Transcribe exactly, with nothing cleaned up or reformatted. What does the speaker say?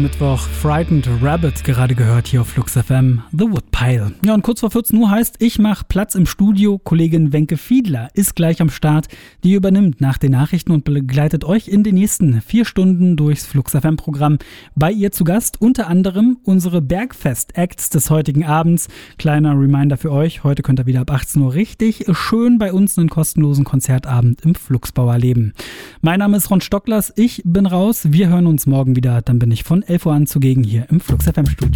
Mittwoch Frightened Rabbit gerade gehört hier auf Flux F M, The Woodpile. Ja, und kurz vor vierzehn Uhr heißt, ich mache Platz im Studio. Kollegin Wenke Fiedler ist gleich am Start. Die übernimmt nach den Nachrichten und begleitet euch in den nächsten vier Stunden durchs Flux F M-Programm. Bei ihr zu Gast unter anderem unsere Bergfest-Acts des heutigen Abends. Kleiner Reminder für euch, heute könnt ihr wieder ab achtzehn Uhr richtig schön bei uns einen kostenlosen Konzertabend im Fluxbau erleben. Mein Name ist Ron Stocklers, ich bin raus. Wir hören uns morgen wieder, dann bin ich von elf Uhr an zugegen hier im Flux F M-Studio.